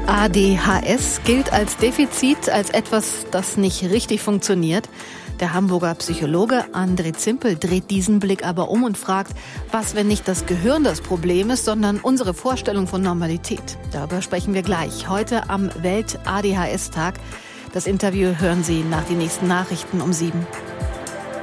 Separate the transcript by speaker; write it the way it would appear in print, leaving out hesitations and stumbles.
Speaker 1: ADHS gilt als Defizit, als etwas, das nicht richtig funktioniert. Der Hamburger Psychologe André Zimpel dreht diesen Blick aber um und fragt, was, wenn nicht das Gehirn das Problem ist, sondern unsere Vorstellung von Normalität. Darüber sprechen wir gleich, heute am Welt-ADHS-Tag. Das Interview hören Sie nach den nächsten Nachrichten um 7.